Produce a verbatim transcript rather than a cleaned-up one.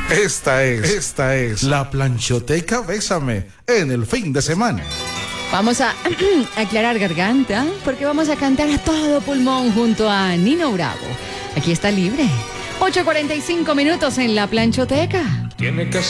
Esta es, esta es la planchoteca Bésame en el fin de semana. Vamos a aclarar garganta porque vamos a cantar a todo pulmón junto a Nino Bravo. Aquí está libre. ocho cuarenta y cinco minutos en la planchoteca. Tiene que